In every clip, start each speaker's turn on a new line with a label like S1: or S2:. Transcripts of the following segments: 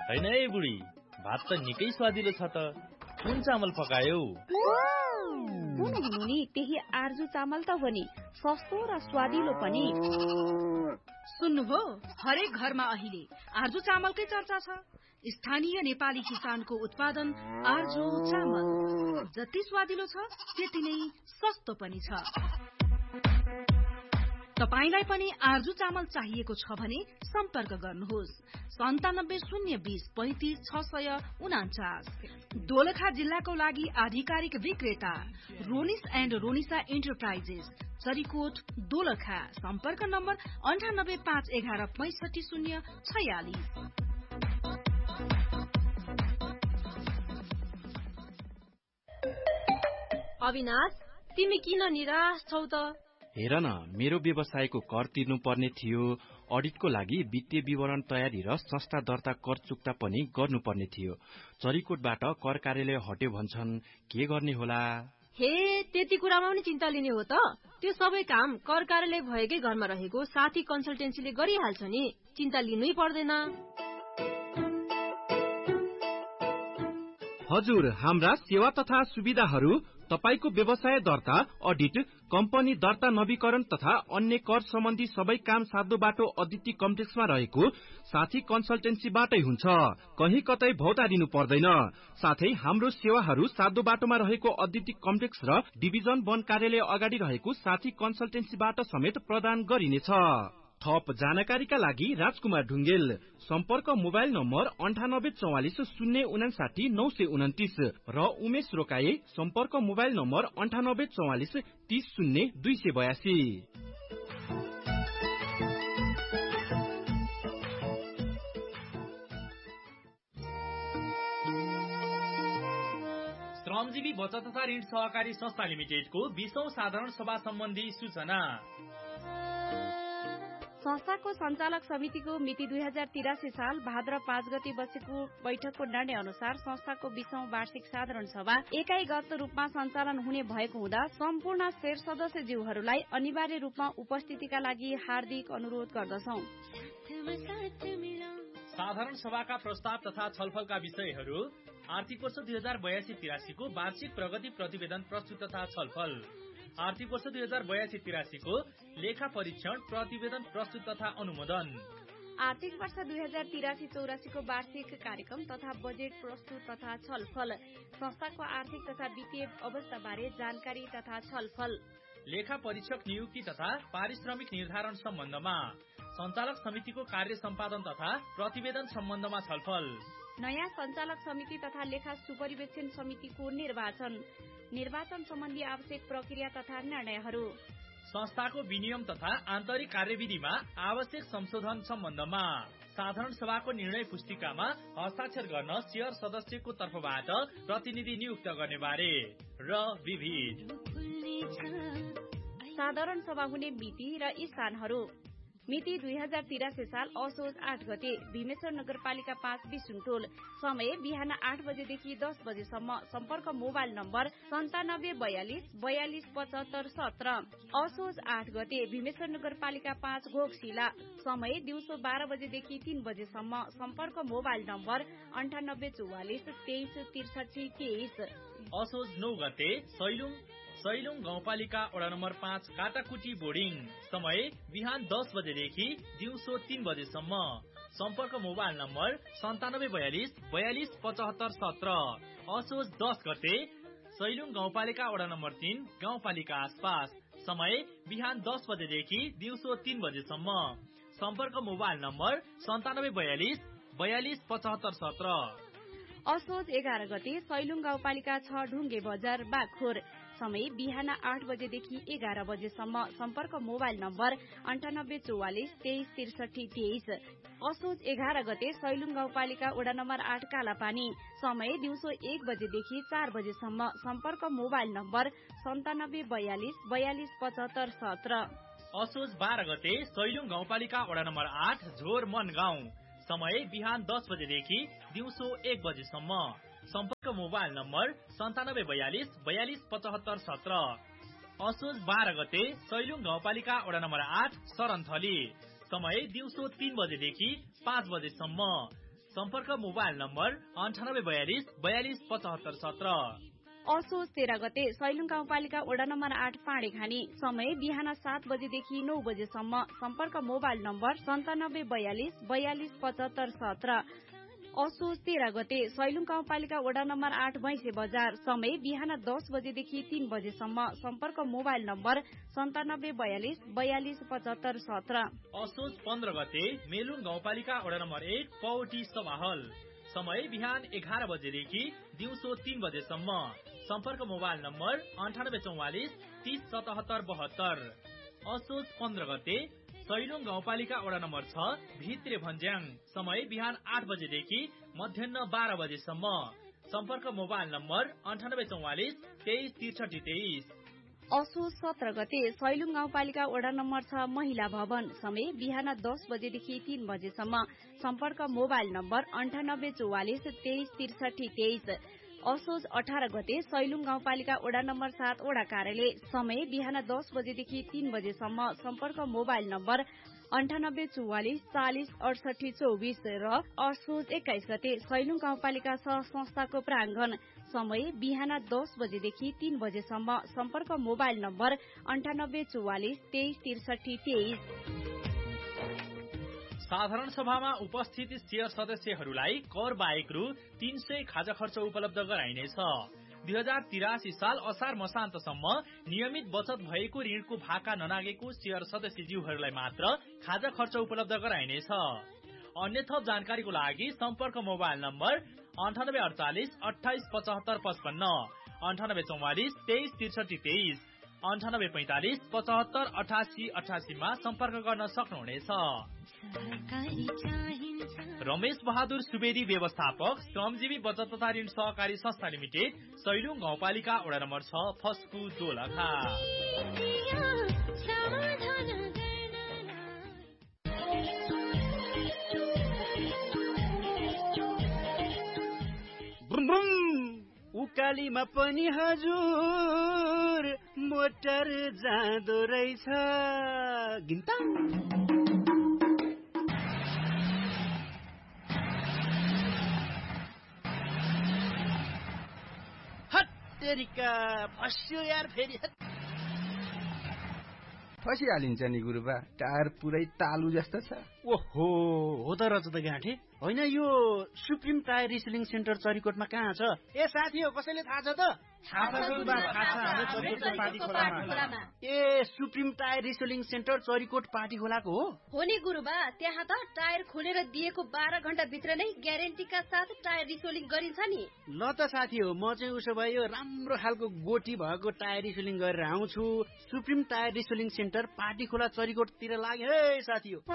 S1: हैन है बुढी, भात त निकै स्वादिलो छ त। कुन चामल पकायौ?
S2: हुनु नि त्यही आर्जु चामल त हो नि, सस्तो र स्वादिलो पनि।
S3: सुन्नुभयो, हरेक घरमा अहिले आर्जु चामलकै चर्चा छ। स्थानीय नेपाली किसानको उत्पादन आर्जु चामल जति स्वादिलो छ त्यति नै सस्तो पनि छ। तपाईलाई पनि आर्जु चामल चाहिएको छ भने सम्पर्क गर्नुहोस् 9720 35 649। दोलखा जिल्लाको लागि आधिकारिक विक्रेता रोनिस एन्ड रोनिसा इन्टरप्राइजेस, चरीकोट, दोलखा। सम्पर्क नम्बर 9851116546।
S4: अविनाश, तिमी किन निराश छौ त?
S5: हेर न, मेरो व्यवसायको कर तिर्नु पर्ने थियो, अडिटको लागि वित्तीय विवरण तयारी र संस्था दर्ता कर चुक्ता पनि गर्नुपर्ने थियो। चरीकोटबाट कर कार्यालय हट्यो भन्छन्, के गर्ने होला?
S4: हे, त्यति कुरामा पनि चिन्ता लिने हो त? त्यो सबै काम कर कार्यालय भएकै घरमा रहेको साथी कन्सल्टेन्सीले गरिहाल्छ नि, चिन्ता लिनै पर्दैन।
S6: हजुर, हाम्रा सेवा तथा सुविधाहरू तपाईको व्यवसाय दर्ता, अडिट, कम्पनी दर्ता नवीकरण तथा अन्य कर सम्बन्धी सबै काम साध्य बाटो अदिति कम्प्लेक्समा रहेको साथी कन्सल्टेन्सीबाटै हुन्छ। कहीँ कतै भौतारिनु पर्दैन। साथै हाम्रो सेवाहरू साध्य बाटोमा रहेको अदिति कम्प्लेक्स र डिभिजन 1 कार्यालय अगाडि रहेको साथी कन्सल्टेन्सीबाट समेत प्रदान गरिनेछ। थप जानकारीका लागि राजकुमार ढुङ्गेल, सम्पर्क मोबाइल नम्बर 9844095929 र उमेश रोकाए, सम्पर्क मोबाइल नम्बर 9844300282।
S1: श्रमजीवी बचत तथा ऋण सहकारी संस्था लिमिटेडको 20औं साधारण सभा सम्बन्धी सूचना।
S2: संस्थाको सञ्चालक समितिको मिति 2083 साल भाद्र 5 गते बसेको बैठकको निर्णय अनुसार संस्थाको 20औं वार्षिक साधारण सभा एकाइगत रूपमा सञ्चालन हुने भएको हुँदा सम्पूर्ण शेर सदस्यज्यूहरूलाई अनिवार्य रूपमा उपस्थितिका लागि हार्दिक अनुरोध गर्दछौं।
S1: साधारण सभाका प्रस्ताव तथा छलफलका विषयहरू: आर्थिक वर्ष 2082-83 को वार्षिक प्रगति प्रतिवेदन प्रस्तुत तथा छलफल, आर्थिक वर्ष 2082-83 को लेखा परीक्षण प्रतिवेदन प्रस्तुत तथा अनुमोदन,
S2: आर्थिक वर्ष 2083-84 को वार्षिक कार्यक्रम तथा बजेट प्रस्तुत तथा छलफल, संस्थाको आर्थिक तथा वित्तीय अवस्था बारे जानकारी तथा छलफल,
S1: लेखा परीक्षक नियुक्ति तथा पारिश्रमिक निर्धारण सम्बन्धमा, सञ्चालक समितिको कार्य सम्पादन तथा प्रतिवेदन सम्बन्धमा छलफल,
S2: नयाँ सञ्चालक समिति तथा लेखा सुपरिवेक्षण समितिको निर्वाचन सम्बन्धी आवश्यक प्रक्रिया तथा निर्णयहरू,
S1: संस्थाको विनियम तथा आन्तरिक कार्यविधिमा आवश्यक संशोधन सम्बन्धमा, साधारण सभाको निर्णय पुस्तिकामा हस्ताक्षर गर्न शेयर सदस्यको तर्फबाट प्रतिनिधि नियुक्त गर्ने बारे र विविध।
S2: साधारण सभा हुने मिति र स्थानहरू: मिति 2083 साल असोज 8 गते, भीमेश्वर नगरपालिका 5 बिसुङटोल। समय बिहान 8 बजेदेखि 10 बजेसम्म। सम्पर्क मोबाइल नम्बर 9742427517। असोज 8 गते, भीमेश्वर नगरपालिका 5 घोकशिला। समय दिउँसो 12 बजेदेखि 3 बजेसम्म। सम्पर्क मोबाइल नम्बर 9844236323।
S1: असोज 9 गते, सैलुङ गाउँपालिका वडा नम्बर 5 काटाकुटी बोर्डिङ। समय बिहान 10 बजेदेखि दिउँसो 3 बजेसम्म। सम्पर्क मोबाइल नम्बर 9742427517। असोज 10 गते, सैलुङ गाउँपालिका वडा नम्बर 3 गाउँपालिका आसपास। समय बिहान 10 बजेदेखि दिउँसो 3 बजेसम्म। सम्पर्क मोबाइल नम्बर 9742427517।
S2: असोज 11 गते, सैलुङ गाउँपालिका 6 ढुङ्गे बजार बागखोर। समय बिहान 8 बजेदेखि 11 बजेसम्म। सम्पर्क मोबाइल नम्बर 9844236323। असोज 11 गते, सैलुङ गाउँपालिका वडा नम्बर 8 कालापानी। समय दिउँसो 1 बजेदेखि 4 बजेसम्म। सम्पर्क मोबाइल नम्बर 9742427517।
S1: असोज 12 गते, सैलुङ गाउँपालिका वडा नम्बर 8 झोर मन गाउँ। समय बिहान 10 बजेदेखि दिउँसो 1 बजेसम्म। सम्पर्क मोबाइल नम्बर 9742427517। असोज 12 गते, सैलुङ गाउँपालिका वडा नम्बर 8 सरनथली। समय दिउँसो 3 बजेदेखि 5 बजेसम्म। सम्पर्क मोबाइल नम्बर 9842 42 75 17।
S2: असोज 13 गते सैलुङ गाउँपालिका वडा नम्बर 8 पाँडेखानी, समय बिहान 7 बजेदेखि 9 बजेसम्म। सम्पर्क मोबाइल नम्बर 9742 42 75 17। असोज 13 गते सैलुङ गाउँपालिका वडा नम्बर 8 भैँसे बजार, समय बिहान 10 बजेदेखि 3 बजेसम्म। सम्पर्क मोबाइल नम्बर 9742 42 75 17।
S1: असोज 15 गते मेलुङ गाउँपालिका वडा नम्बर 1 पौटी सभाहल, समय बिहान 11 बजेदेखि दिउँसो 3 बजेसम्म। सम्पर्क मोबाइल नम्बर 9844 30 77 72। असोज 15 गते सैलुङ गाउँपालिका वडा नम्बर 6 भित्रे भन्ज्याङ, समय बिहान 8 बजेदेखि मध्याह 12 बजेसम्म। सम्पर्क मोबाइल नम्बर 9844 23 63 23।
S2: असोज 17 गते सैलुङ गाउँपालिका वडा नम्बर 6 महिला भवन, समय बिहान 10 बजेदेखि 3 बजेसम्म। सम्पर्क मोबाइल नम्बर 9844 23 63 23। असोज 18 गते सैलुङ गाउँपालिका वडा नम्बर 7 वडा कार्यालय, समय बिहान 10 बजेदेखि 3 बजेसम्म। सम्पर्क मोबाइल नम्बर 9844 40 68 24। र असोज 21 गते सैलुङ गाउँपालिका सह संस्थाको प्राङ्गण, समय बिहान 10 बजेदेखि 3 बजेसम्म। सम्पर्क मोबाइल नम्बर 9844 23 63 23।
S1: साधारण सभामा उपस्थित शेयर सदस्यहरूलाई कर बाहेक रु 300 खाजा खर्च उपलब्ध गराइनेछ। 2083 साल असार मसान्तसम्म नियमित बचत भएको ऋणको भाका ननागेको शेयर सदस्यज्यूहरूलाई मात्र खाजा खर्च उपलब्ध गराइनेछ। अन्य थप जानकारीको लागि सम्पर्क मोबाइल नम्बर 9848 28 75 55, 9844 23 63 23, 9845 75 88 88 मा सम्पर्क गर्न सक्नुहुनेछ। रमेश बहादुर सुवेदी, व्यवस्थापक, श्रमजीवी बचत तथा ऋण सहकारी संस्था लिमिटेड, सैलुङ गाउँपालिका वडा नम्बर 6 फस्कु दोलखा।
S7: उकालीमा पनि हजुर मोटर जाँदो रहेछ। गिन्ता हत्तेरिका फस्यो यार, फेरि
S8: फसिहालिन्छ नि गुरुबा, टायर पुरै तालु जस्तो छ।
S7: ओहो, हो त रहेछ त गाँठे। होइन, यो सुप्रिम टायर रिसेलिङ सेन्टर चरिकोटमा कहाँ छ? ए साथी हो, कसैले थाहा छ त? ए supreme tyre रिसेलिङ centre Charikot party खोलाको हो
S4: नि गुरुबा। त्यहाँ त टायर खोलेर दिएको 12 घण्टा भित्र नै ग्यारेन्टीका साथ टायर रिसेलिङ गरिन्छ नि।
S7: ल त साथी हो, म चाहिँ उसो भए यो राम्रो खालको गोटी भएको टायर रिसेलिङ गरेर आउँछु। सुप्रिम टायर रिसेलिङ सेन्टर पार्टी खोला चरिकोटतिर लाग्यो है साथी हो।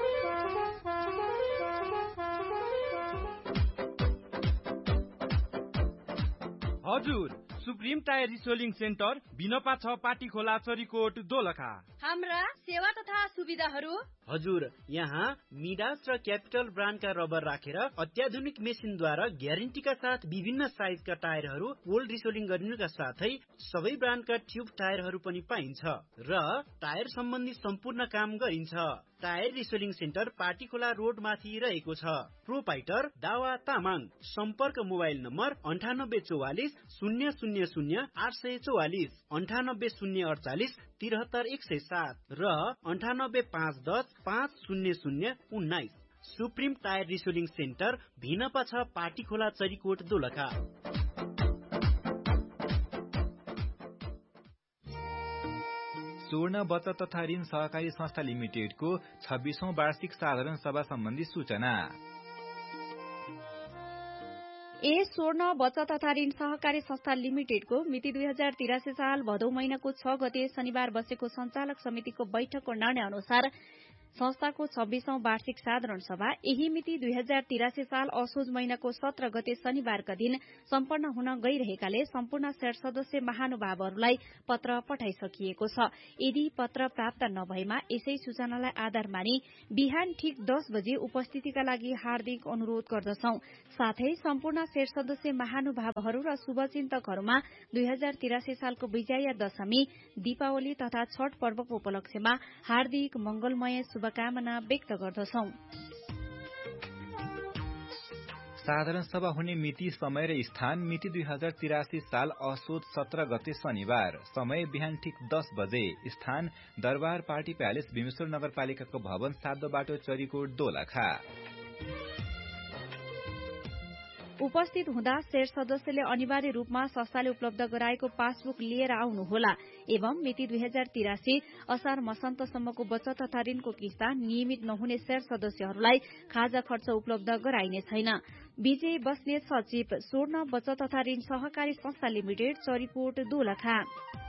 S6: हजुर, सुप्रिम टायर रिसेलिङ सेन्टर बिनपा 6 पाटी खोला चरिकोट दोलखा।
S4: हाम्रा सेवा तथा सुविधाहरू
S7: हजुर, यहाँ मिडास र क्यापिटल ब्रान्डका रबर राखेर अत्याधुनिक मेसिनद्वारा ग्यारेन्टीका साथ विभिन्न साइजका टायरहरू ओल्ड रिसेलिङ गरिनुका साथै सबै ब्रान्डका ट्युब टायरहरू पनि पाइन्छ र टायर सम्बन्धी सम्पूर्ण काम गरिन्छ। टायर रिसेलिङ सेन्टर पार्टी खोला रोड माथि रहेको छ। प्रोपाइटर दावा तामाङ। सम्पर्क मोबाइल नम्बर 9844 000 844, 98 048 73 107 र 98 510 500 19। Supreme tyre रिसेलिङ centre Bhinpa 6 party खोला चरिकोट दोलखा।
S9: स्वर्ण बचत तथा ऋण सहकारी संस्था लिमिटेडको 26औं वार्षिक साधारण सभा सम्बन्धी सूचना।
S2: स्वर्ण बचत तथा ऋण सहकारी संस्था लिमिटेडको मिति 2083 साल भदौ महिनाको 6 गते शनिबार बसेको सञ्चालक समितिको बैठकको निर्णय अनुसार संस्थाको 26औं वार्षिक साधारण सभा यही मिति 2083 साल असोज महिनाको 17 गते शनिबारका दिन सम्पन्न हुन गइरहेकाले सम्पूर्ण शेयर सदस्य महानुभावहरूलाई पत्र पठाइसकिएको छ। यदि पत्र प्राप्त नभएमा यसै सूचनालाई आधार मानि बिहान ठीक 10 बजे उपस्थितिका लागि हार्दिक अनुरोध गर्दछौं। साथै सम्पूर्ण शेयर सदस्य महानुभावहरू र शुभचिन्तकहरूमा 2083 सालको विजया दशमी, दीपावली तथा छठ पर्वको उपलक्ष्यमा हार्दिक मंगलमय शुभकामना व्यक्त गर्दछौं।
S9: साधारण सभा हुने मिति, समय र स्थान मिति 2083 साल असोज 17 गते शनिबार। समय बिहान ठिक 10 बजे। स्थान दरबार पार्टी प्यालेस, भीमेश्वर नगरपालिकाको भवन, सातो बाटो, चरीकोट, दोलखा।
S2: उपस्थित हुँदा शेर सदस्यले अनिवार्य रूपमा संस्थाले उपलब्ध गराएको पासबुक लिएर आउनुहोला एवं मिति 2083 असार मसान्तसम्मको बचत तथा ऋणको किस्ता नियमित नहुने शेर सदस्यहरूलाई खाजा खर्च उपलब्ध गराइने छैन। विजय बस्नेत सचिव, स्वर्ण बचत तथा ऋण सहकारी संस्था लिमिटेड, चरीकोट, दोलखा।